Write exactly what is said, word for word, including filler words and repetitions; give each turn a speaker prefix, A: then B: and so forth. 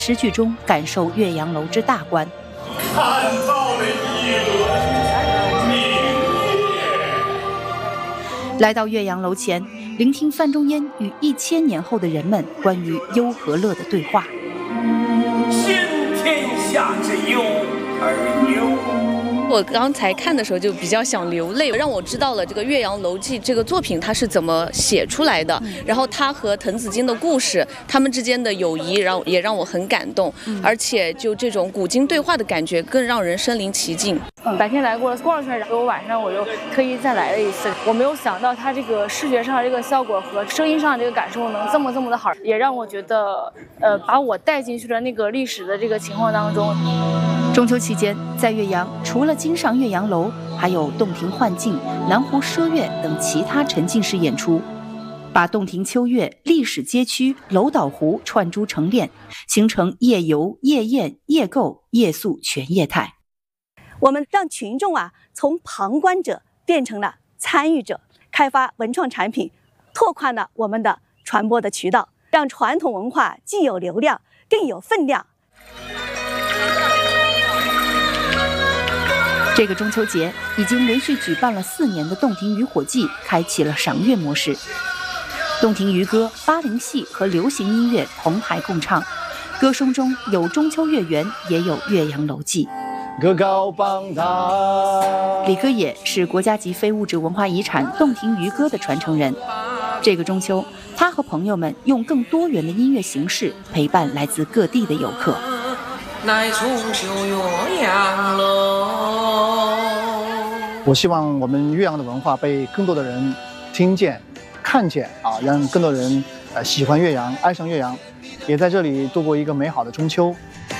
A: 诗句中感受岳阳楼之大观。
B: 看到了一轮明月。
A: 来到岳阳楼前，聆听范仲淹与一千年后的人们关于忧和乐的对话。
B: 先天下之忧而忧。
C: 我刚才看的时候就比较想流泪，让我知道了这个《岳阳楼记》这个作品它是怎么写出来的，然后它和滕子京的故事，他们之间的友谊，然后也让我很感动，而且就这种古今对话的感觉更让人身临其境。
D: 嗯，白天来过了逛了圈，然后晚上我又特意再来了一次。我没有想到它这个视觉上这个效果和声音上这个感受能这么这么的好，也让我觉得，呃，把我带进去了那个历史的这个情况当中。
A: 中秋期间，在岳阳，除了京上岳阳楼，还有洞庭幻境、南湖奢月等其他沉浸式演出，把洞庭秋月、历史街区、楼岛湖串珠成链，形成夜游、夜宴、夜购、夜宿全业态。
E: 我们让群众啊从旁观者变成了参与者，开发文创产品，拓宽了我们的传播的渠道，让传统文化既有流量更有分量。
A: 这个中秋节已经连续举办了四年的洞庭渔火季开启了赏月模式，洞庭渔歌、八零戏和流行音乐同台共唱，歌声中有中秋月圆，也有岳阳楼记。
F: 歌高榜大。
A: 李歌也是国家级非物质文化遗产洞庭渔歌的传承人。这个中秋，他和朋友们用更多元的音乐形式陪伴来自各地的游客。
G: 乃中秋岳阳楼。
F: 我希望我们岳阳的文化被更多的人听见、看见啊，让更多人呃喜欢岳阳、爱上岳阳，也在这里度过一个美好的中秋。